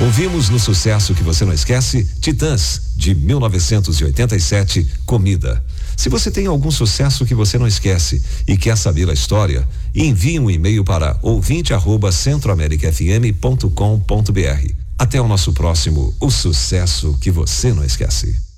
Ouvimos no sucesso que você não esquece, Titãs, de 1987, Comida. Se você tem algum sucesso que você não esquece e quer saber a história, envie um e-mail para ouvinte@centroamericafm.com.br. Até o nosso próximo, o sucesso que você não esquece.